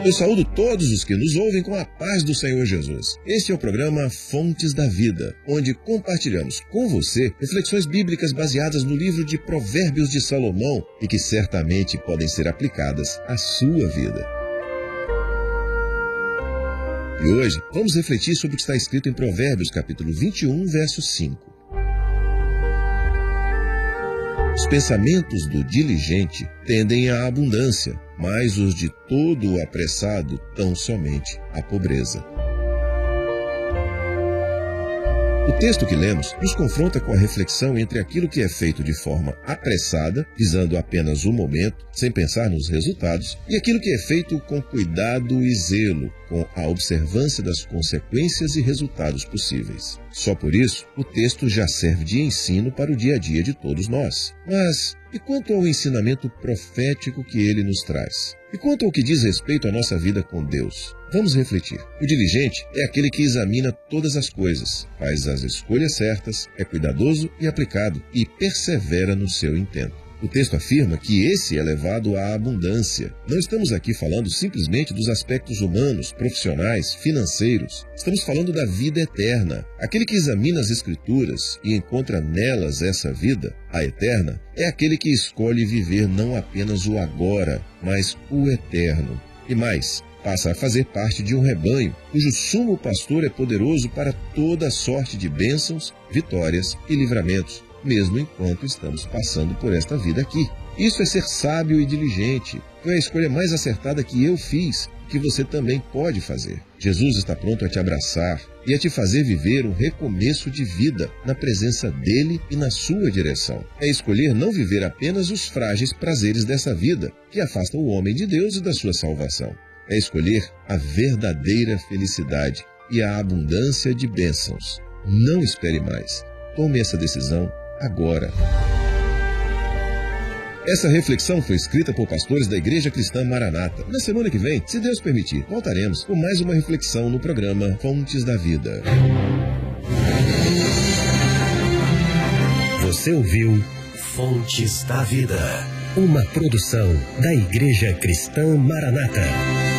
Eu saúdo todos os que nos ouvem com a paz do Senhor Jesus. Este é o programa Fontes da Vida, onde compartilhamos com você reflexões bíblicas baseadas no livro de Provérbios de Salomão e que certamente podem ser aplicadas à sua vida. E hoje vamos refletir sobre o que está escrito em Provérbios, capítulo 21, verso 5. Os pensamentos do diligente tendem à abundância, mas os de todo o apressado tão somente à pobreza. O texto que lemos nos confronta com a reflexão entre aquilo que é feito de forma apressada, visando apenas o momento, sem pensar nos resultados, e aquilo que é feito com cuidado e zelo, com a observância das consequências e resultados possíveis. Só por isso, o texto já serve de ensino para o dia a dia de todos nós. Mas e quanto ao ensinamento profético que ele nos traz? E quanto ao que diz respeito à nossa vida com Deus? Vamos refletir. O diligente é aquele que examina todas as coisas, faz as escolhas certas, é cuidadoso e aplicado e persevera no seu intento. O texto afirma que esse é levado à abundância. Não estamos aqui falando simplesmente dos aspectos humanos, profissionais, financeiros. Estamos falando da vida eterna. Aquele que examina as Escrituras e encontra nelas essa vida, a eterna, é aquele que escolhe viver não apenas o agora, mas o eterno. E mais, passa a fazer parte de um rebanho, cujo sumo pastor é poderoso para toda sorte de bênçãos, vitórias e livramentos, mesmo enquanto estamos passando por esta vida aqui. Isso é ser sábio e diligente. Foi a escolha mais acertada que eu fiz, que você também pode fazer. Jesus está pronto a te abraçar e a te fazer viver um recomeço de vida na presença dele e na sua direção. É escolher não viver apenas os frágeis prazeres dessa vida, que afastam o homem de Deus e da sua salvação. É escolher a verdadeira felicidade e a abundância de bênçãos. Não espere mais. Tome essa decisão agora. Essa reflexão foi escrita por pastores da Igreja Cristã Maranata. Na semana que vem, se Deus permitir, voltaremos com mais uma reflexão no programa Fontes da Vida. Você ouviu Fontes da Vida, uma produção da Igreja Cristã Maranata.